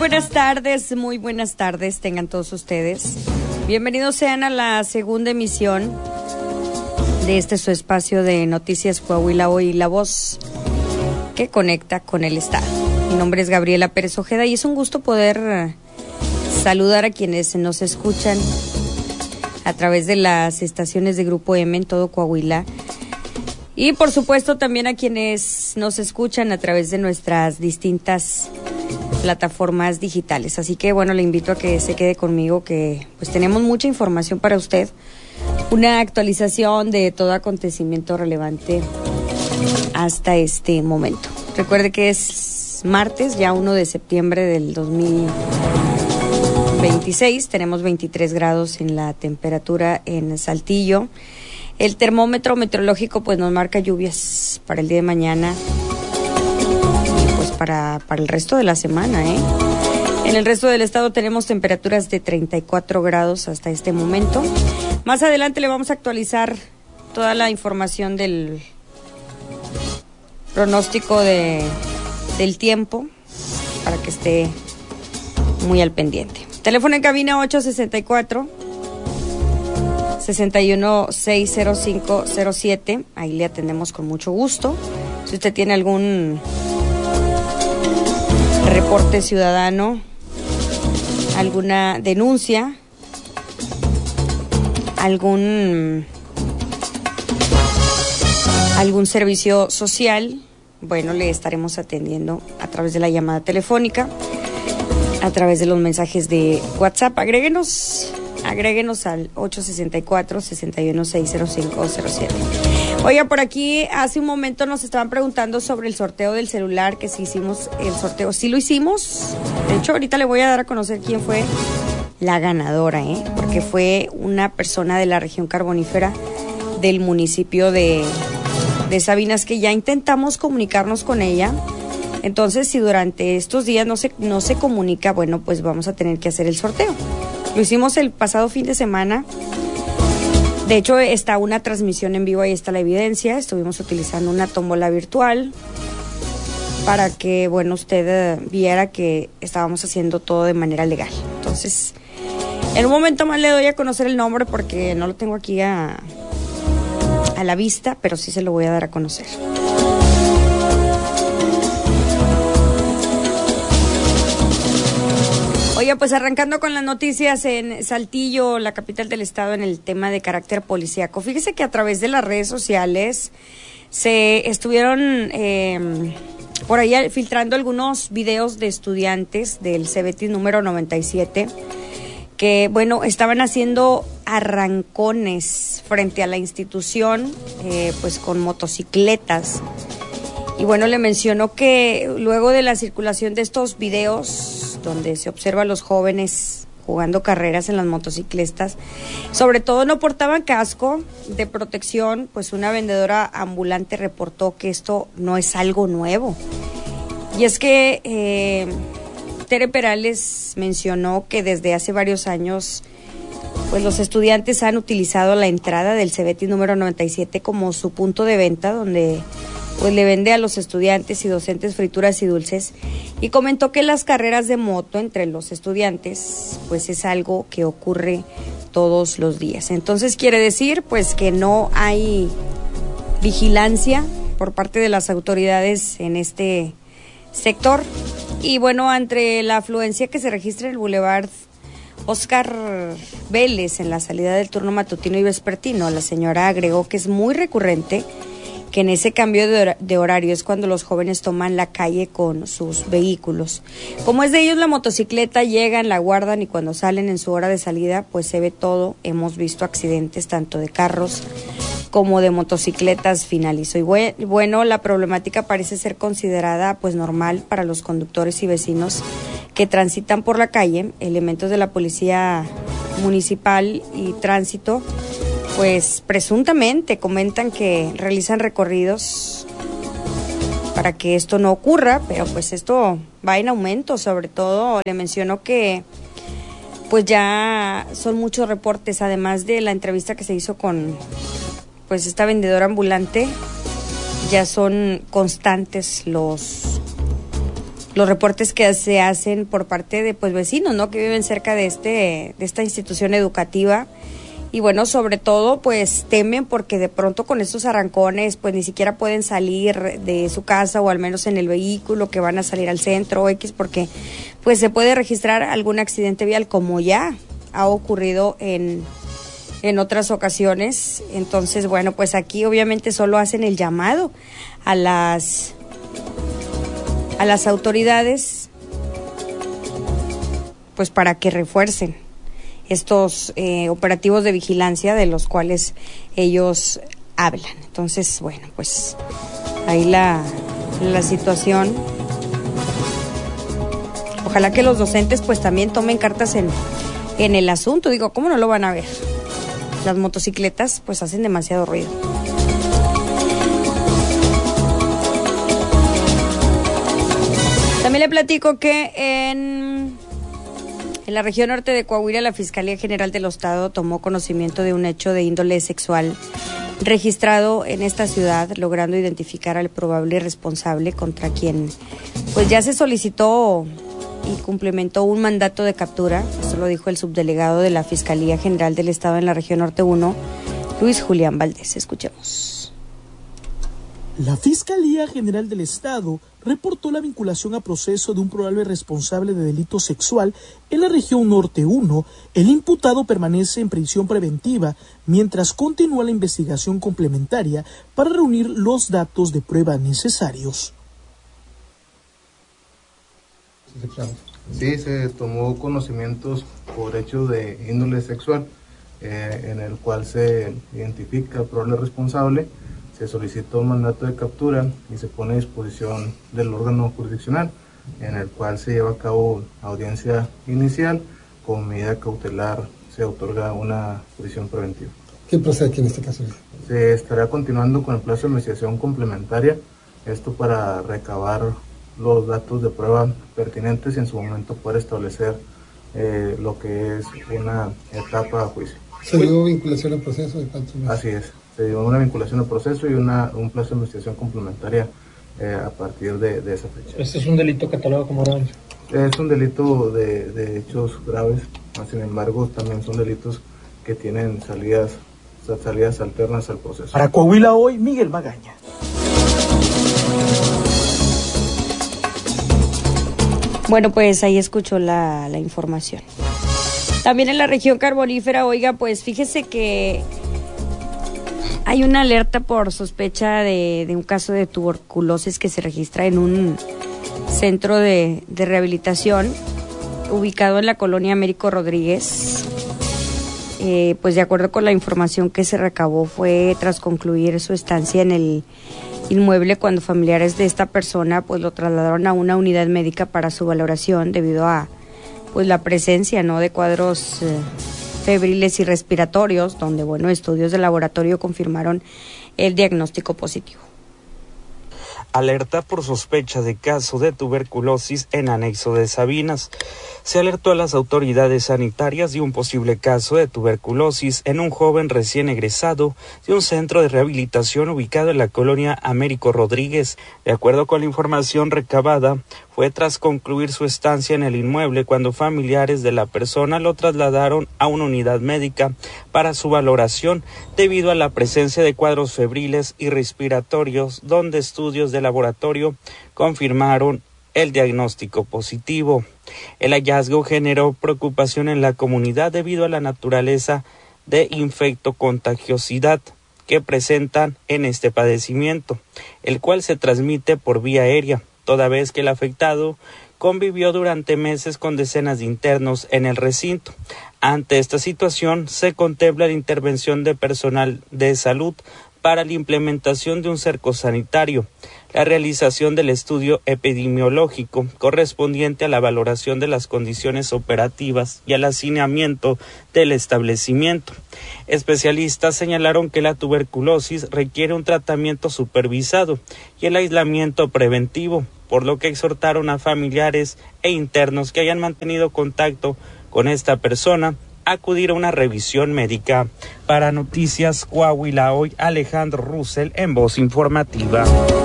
muy buenas tardes tengan todos ustedes. Bienvenidos sean a la segunda emisión de este su espacio de Noticias Coahuila Hoy, la voz que conecta con el Estado. Mi nombre es Gabriela Pérez Ojeda y es un gusto poder saludar a quienes nos escuchan a través de las estaciones de Grupo M en todo Coahuila. Y por supuesto también a quienes nos escuchan a través de nuestras distintas plataformas digitales. Así que bueno, le invito a que se quede conmigo, que pues tenemos mucha información para usted. Una actualización de todo acontecimiento relevante hasta este momento. Recuerde que es martes, ya 1 de septiembre del 2026. Tenemos 23 grados en la temperatura en Saltillo. El termómetro meteorológico pues nos marca lluvias para el día de mañana y pues para el resto de la semana, En el resto del estado tenemos temperaturas de 34 grados hasta este momento. Más adelante le vamos a actualizar toda la información del pronóstico del tiempo para que esté muy al pendiente. Teléfono en cabina 864-61-60507. Ahí le atendemos con mucho gusto. Si usted tiene algún reporte ciudadano, alguna denuncia, algún servicio social, bueno, le estaremos atendiendo a través de la llamada telefónica, a través de los mensajes de WhatsApp. Agréguenos al 864-61-60507. Oiga, por aquí hace un momento nos estaban preguntando sobre el sorteo del celular, que si hicimos el sorteo. Sí lo hicimos. De hecho, ahorita le voy a dar a conocer quién fue la ganadora, porque fue una persona de la región carbonífera del municipio de Sabinas, que ya intentamos comunicarnos con ella. Entonces, si durante estos días no se comunica, bueno, pues vamos a tener que hacer el sorteo. Lo hicimos el pasado fin de semana. De hecho, está una transmisión en vivo, ahí está la evidencia. Estuvimos utilizando una tómbola virtual para que, bueno, usted viera que estábamos haciendo todo de manera legal. Entonces, en un momento más le doy a conocer el nombre porque no lo tengo aquí a la vista, pero sí se lo voy a dar a conocer. Oiga, pues arrancando con las noticias en Saltillo, la capital del estado, en el tema de carácter policíaco. Fíjese que a través de las redes sociales se estuvieron por ahí filtrando algunos videos de estudiantes del CEBETIS número 97 que, bueno, estaban haciendo arrancones frente a la institución, pues con motocicletas. Y bueno, le mencionó que luego de la circulación de estos videos, donde se observa a los jóvenes jugando carreras en las motocicletas, sobre todo no portaban casco de protección, pues una vendedora ambulante reportó que esto no es algo nuevo. Y es que Tere Perales mencionó que desde hace varios años pues los estudiantes han utilizado la entrada del CEBETIS número 97 como su punto de venta, donde pues le vende a los estudiantes y docentes frituras y dulces, y comentó que las carreras de moto entre los estudiantes pues es algo que ocurre todos los días. Entonces quiere decir pues que no hay vigilancia por parte de las autoridades en este sector. Y bueno, ante la afluencia que se registra en el Boulevard Oscar Vélez en la salida del turno matutino y vespertino, la señora agregó que es muy recurrente que en ese cambio de horario es cuando los jóvenes toman la calle con sus vehículos. Como es de ellos la motocicleta, llegan, la guardan y cuando salen en su hora de salida, pues se ve todo. Hemos visto accidentes tanto de carros como de motocicletas, finalizó. Y bueno, la problemática parece ser considerada pues normal para los conductores y vecinos que transitan por la calle. Elementos de la policía municipal y tránsito pues presuntamente comentan que realizan recorridos para que esto no ocurra, pero pues esto va en aumento. Sobre todo le menciono que pues ya son muchos reportes, además de la entrevista que se hizo con pues esta vendedora ambulante, ya son constantes los los reportes que se hacen por parte de pues vecinos, ¿no?, que viven cerca de esta institución educativa. Y bueno, sobre todo pues temen porque de pronto con estos arrancones pues ni siquiera pueden salir de su casa, o al menos en el vehículo que van a salir al centro X, porque pues se puede registrar algún accidente vial, como ya ha ocurrido en otras ocasiones. Entonces bueno, pues aquí obviamente solo hacen el llamado a las autoridades pues para que refuercen estos operativos de vigilancia de los cuales ellos hablan. Entonces, bueno, pues ahí la situación. Ojalá que los docentes pues también tomen cartas en el asunto. Digo, ¿cómo no lo van a ver? Las motocicletas pues hacen demasiado ruido. También le platico que en la región norte de Coahuila, la Fiscalía General del Estado tomó conocimiento de un hecho de índole sexual registrado en esta ciudad, logrando identificar al probable responsable, contra quien pues ya se solicitó y cumplimentó un mandato de captura. Esto lo dijo el subdelegado de la Fiscalía General del Estado en la región norte 1, Luis Julián Valdés. Escuchemos. La Fiscalía General del Estado reportó la vinculación a proceso de un probable responsable de delito sexual en la región Norte 1. El imputado permanece en prisión preventiva mientras continúa la investigación complementaria para reunir los datos de prueba necesarios. Sí, se tomó conocimientos por hechos de índole sexual, en el cual se identifica al probable responsable. Se solicitó un mandato de captura y se pone a disposición del órgano jurisdiccional, en el cual se lleva a cabo audiencia inicial. Como medida cautelar se otorga una prisión preventiva. ¿Qué procede aquí en este caso? Se estará continuando con el plazo de investigación complementaria, esto para recabar los datos de prueba pertinentes y en su momento poder establecer lo que es una etapa a juicio. ¿Se dio vinculación al proceso de cuántos meses? Así es. Se dio una vinculación al proceso y un plazo de investigación complementaria a partir de esa fecha. ¿Este es un delito catalogado como grave? Es un delito de hechos graves, sin embargo también son delitos que tienen salidas alternas al proceso. Para Coahuila Hoy, Miguel Magaña. Bueno, pues ahí escuchó la información. También en la región carbonífera, oiga, pues fíjese que hay una alerta por sospecha de un caso de tuberculosis que se registra en un centro de rehabilitación ubicado en la colonia Américo Rodríguez. Pues de acuerdo con la información que se recabó, fue tras concluir su estancia en el inmueble cuando familiares de esta persona pues lo trasladaron a una unidad médica para su valoración debido a pues la presencia, ¿no?, de cuadros febriles y respiratorios, donde bueno, estudios de laboratorio confirmaron el diagnóstico positivo. Alerta por sospecha de caso de tuberculosis en anexo de Sabinas. Se alertó a las autoridades sanitarias de un posible caso de tuberculosis en un joven recién egresado de un centro de rehabilitación ubicado en la colonia Américo Rodríguez. De acuerdo con la información recabada, fue tras concluir su estancia en el inmueble cuando familiares de la persona lo trasladaron a una unidad médica para su valoración debido a la presencia de cuadros febriles y respiratorios, donde estudios de laboratorio confirmaron el diagnóstico positivo. El hallazgo generó preocupación en la comunidad debido a la naturaleza de infectocontagiosidad que presentan en este padecimiento, el cual se transmite por vía aérea, toda vez que el afectado convivió durante meses con decenas de internos en el recinto. Ante esta situación, se contempla la intervención de personal de salud para la implementación de un cerco sanitario, la realización del estudio epidemiológico correspondiente a la valoración de las condiciones operativas y al hacinamiento del establecimiento. Especialistas señalaron que la tuberculosis requiere un tratamiento supervisado y el aislamiento preventivo, por lo que exhortaron a familiares e internos que hayan mantenido contacto con esta persona a acudir a una revisión médica. Para Noticias Coahuila Hoy, Alejandro Russell en Voz Informativa.